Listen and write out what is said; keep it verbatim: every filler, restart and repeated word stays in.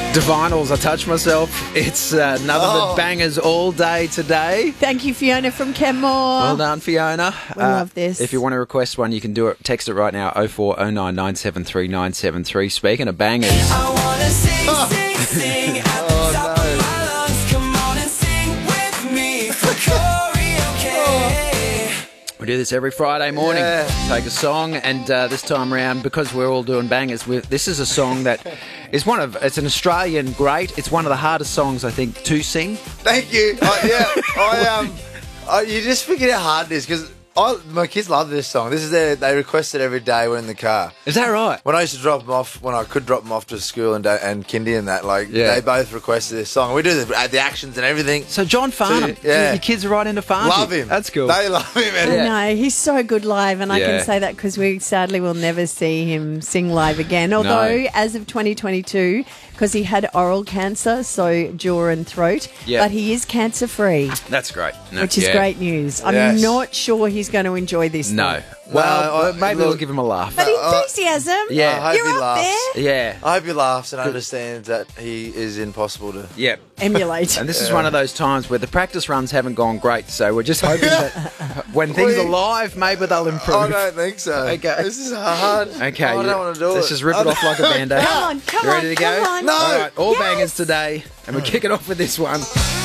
Divinals, I touch myself. It's uh, another Oh. of the bangers all day today. Thank you, Fiona from Kenmore. Well done, Fiona. We love this. If you want to request one, you can do it. Text it right now, oh four oh nine nine seven three nine seven three. Speaking of bangers. I wanna sing, sing, sing at the top of my lungs. Come on and sing with me for karaoke. We do this every Friday morning. Yeah. Take a song, and uh, this time around, because we're all doing bangers, we're, this is a song that is one of, it's an Australian great. It's one of the hardest songs, I think, to sing. Thank you. I, yeah, I um, I, you just forget how hard it is because my kids love this song. This is their, they request it every day when in the car. Is that right? When I used to drop them off, when I could drop them off to school and and kindy and that, like Yeah. they both requested this song. We do the, uh, the actions and everything. So John Farnham, So, yeah. your kids are right into Farnham. Love him. That's cool. They love him. And I know, he's so good live, and I Yeah. can say that because we sadly will never see him sing live again. Although, No. as of twenty twenty-two, because he had oral cancer, so jaw and throat, Yeah. but he is cancer-free, That's great. No, which is yeah. great news. I'm Yes. not sure he's going to enjoy this. No. though. Well, Well, I- maybe look- we'll give him a laugh. But Uh, enthusiasm, Yeah. I hope you're he up laughs. there. Yeah. I hope he laughs and understands that he is impossible to. Yeah. Emulate. And this is one of those times where the practice runs haven't gone great, so we're just hoping that when things We- are live, maybe they'll improve. I don't think so. Okay. This is hard. Okay, I you- don't want to do let's it. just rip it off like a band-aid. Come on, come You ready on, to go? come on. No. All right, all Yes. bangers today, and we're kicking off with this one.